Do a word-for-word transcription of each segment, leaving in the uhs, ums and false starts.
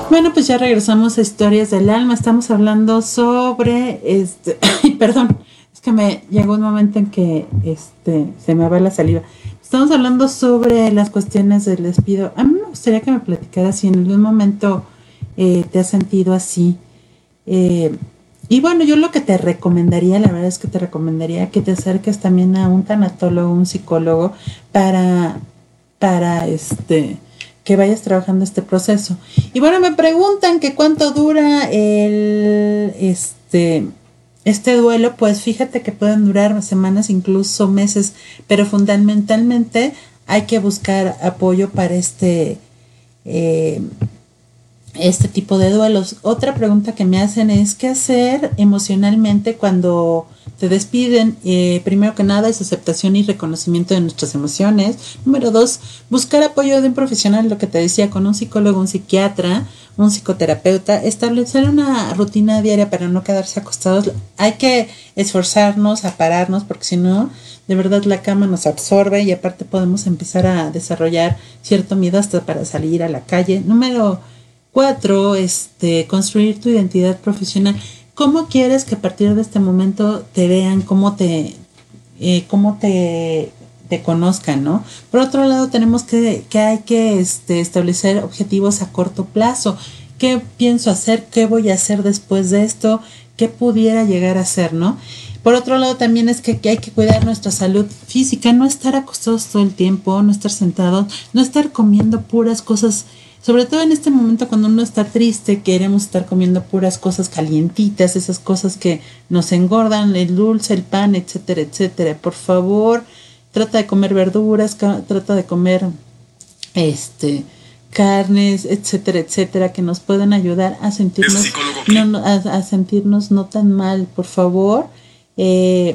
Bueno, pues ya regresamos a Historias del Alma. Estamos hablando sobre, este, perdón, es que me llegó un momento en que, este, se me va la saliva. Estamos hablando sobre las cuestiones del despido. A mí me gustaría que me platicaras si en algún momento eh, te has sentido así. Eh, y bueno, yo lo que te recomendaría, la verdad es que te recomendaría que te acerques también a un tanatólogo, un psicólogo, para, para, este... que vayas trabajando este proceso. Y bueno, me preguntan que cuánto dura el este este duelo. Pues fíjate que pueden durar semanas, incluso meses, pero fundamentalmente hay que buscar apoyo para este eh, este tipo de duelos. Otra pregunta que me hacen es qué hacer emocionalmente cuando te despiden. Eh, primero que nada es aceptación y reconocimiento de nuestras emociones. Número dos, buscar apoyo de un profesional, lo que te decía, con un psicólogo, un psiquiatra, un psicoterapeuta. Establecer una rutina diaria para no quedarse acostados. Hay que esforzarnos a pararnos, porque si no, de verdad la cama nos absorbe y aparte podemos empezar a desarrollar cierto miedo hasta para salir a la calle. Número cuatro, este, construir tu identidad profesional. ¿Cómo quieres que a partir de este momento te vean? ¿Cómo te, eh, cómo te, te conozcan, ¿no? Por otro lado, tenemos que, que hay que este, establecer objetivos a corto plazo. ¿Qué pienso hacer? ¿Qué voy a hacer después de esto? ¿Qué pudiera llegar a ser, no? Por otro lado, también es que, que hay que cuidar nuestra salud física, no estar acostados todo el tiempo, no estar sentados, no estar comiendo puras cosas. Sobre todo en este momento cuando uno está triste, queremos estar comiendo puras cosas calientitas, esas cosas que nos engordan, el dulce, el pan, etcétera, etcétera. Por favor, trata de comer verduras, ca- trata de comer este carnes, etcétera, etcétera, que nos puedan ayudar a sentirnos no, no, a, a sentirnos no tan mal, por favor. Eh,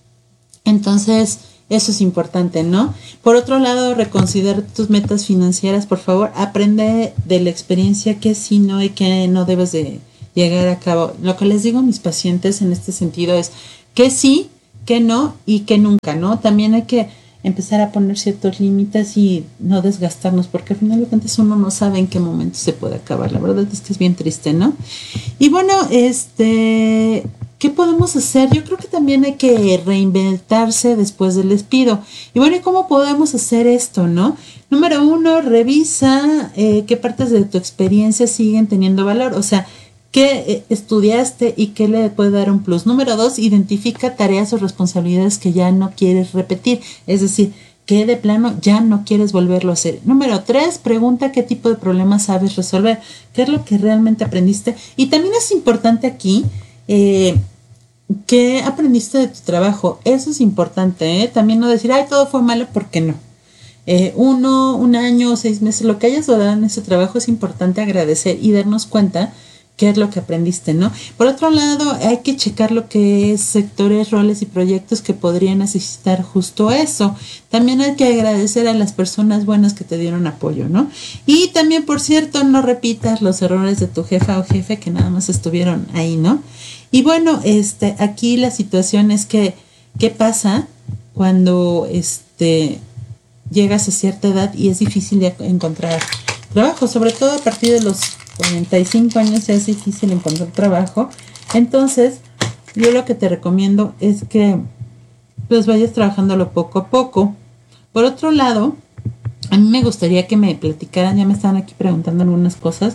entonces, eso es importante, ¿no? Por otro lado, reconsidera tus metas financieras, por favor. Aprende de la experiencia que sí, no y que no debes de llegar a cabo. Lo que les digo a mis pacientes en este sentido es que sí, que no y que nunca, ¿no? También hay que empezar a poner ciertos límites y no desgastarnos, porque al final de cuentas uno no sabe en qué momento se puede acabar. La verdad es que es bien triste, ¿no? Y bueno, este... ¿qué podemos hacer? Yo creo que también hay que reinventarse después del despido. Y bueno, ¿y cómo podemos hacer esto, no? Número uno, revisa eh, qué partes de tu experiencia siguen teniendo valor. O sea, qué eh, estudiaste y qué le puede dar un plus. Número dos, identifica tareas o responsabilidades que ya no quieres repetir. Es decir, que de plano ya no quieres volverlo a hacer. Número tres, pregunta qué tipo de problemas sabes resolver. ¿Qué es lo que realmente aprendiste? Y también es importante aquí... Eh, ¿qué aprendiste de tu trabajo? Eso es importante, ¿eh? También no decir, ay, todo fue malo, porque no. Eh, uno, un año, seis meses, lo que hayas dado en ese trabajo es importante agradecer y darnos cuenta qué es lo que aprendiste, ¿no? Por otro lado, hay que checar lo que es sectores, roles y proyectos que podrían necesitar justo eso. También hay que agradecer a las personas buenas que te dieron apoyo, ¿no? Y también, por cierto, no repitas los errores de tu jefa o jefe que nada más estuvieron ahí, ¿no? Y bueno, este, aquí la situación es que, ¿qué pasa cuando este, llegas a cierta edad y es difícil de encontrar trabajo? Sobre todo a partir de los cuarenta y cinco años es difícil encontrar trabajo. Entonces, yo lo que te recomiendo es que pues vayas trabajándolo poco a poco. Por otro lado, a mí me gustaría que me platicaran, ya me están aquí preguntando algunas cosas,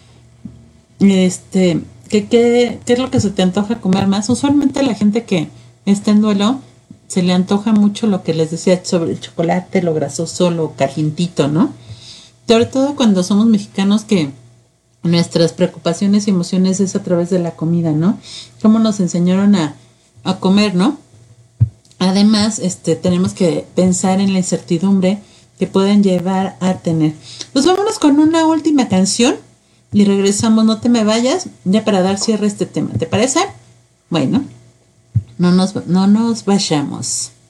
este... ¿Qué, qué, ¿Qué es lo que se te antoja comer más? Usualmente a la gente que está en duelo se le antoja mucho lo que les decía sobre el chocolate, lo grasoso, lo calientito, ¿no? Sobre todo cuando somos mexicanos, que nuestras preocupaciones y emociones es a través de la comida, ¿no? Cómo nos enseñaron a, a comer, ¿no? Además, este, tenemos que pensar en la incertidumbre que pueden llevar a tener. Pues vámonos con una última canción. Y regresamos, no te me vayas, ya para dar cierre a este tema. ¿Te parece? Bueno, no nos, no nos vayamos.